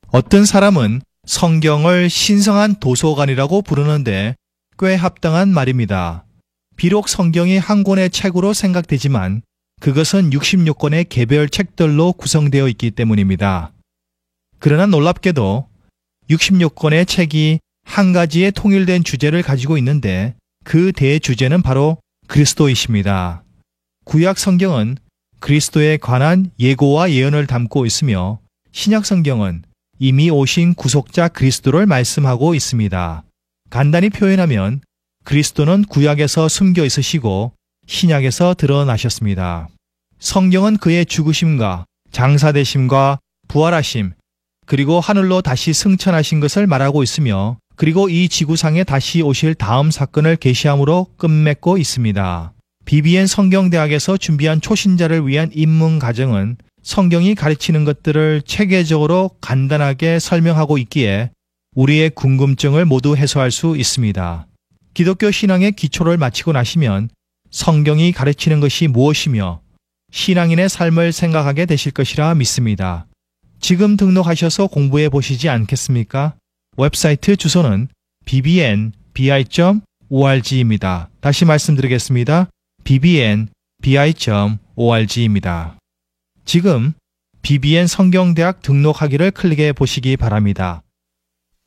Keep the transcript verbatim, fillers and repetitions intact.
어떤 사람은 성경을 신성한 도서관이라고 부르는데 꽤 합당한 말입니다. 비록 성경이 한 권의 책으로 생각되지만 그것은 육십육 권의 개별 책들로 구성되어 있기 때문입니다. 그러나 놀랍게도 육십육 권의 책이 한 가지의 통일된 주제를 가지고 있는데 그 대주제는 바로 그리스도이십니다. 구약 성경은 그리스도에 관한 예고와 예언을 담고 있으며 신약 성경은 이미 오신 구속자 그리스도를 말씀하고 있습니다. 간단히 표현하면 그리스도는 구약에서 숨겨 있으시고 신약에서 드러나셨습니다. 성경은 그의 죽으심과 장사되심과 부활하심, 그리고 하늘로 다시 승천하신 것을 말하고 있으며 그리고 이 지구상에 다시 오실 다음 사건을 계시함으로 끝맺고 있습니다. 비비엔 성경대학에서 준비한 초신자를 위한 입문 과정은 성경이 가르치는 것들을 체계적으로 간단하게 설명하고 있기에 우리의 궁금증을 모두 해소할 수 있습니다. 기독교 신앙의 기초를 마치고 나시면 성경이 가르치는 것이 무엇이며 신앙인의 삶을 생각하게 되실 것이라 믿습니다. 지금 등록하셔서 공부해 보시지 않겠습니까? 웹사이트 주소는 비비엔 비 아이 점 오알지입니다. 다시 말씀드리겠습니다. 비비엔 비 아이 점 오알지입니다. 지금 비비엔 성경대학 등록하기를 클릭해 보시기 바랍니다.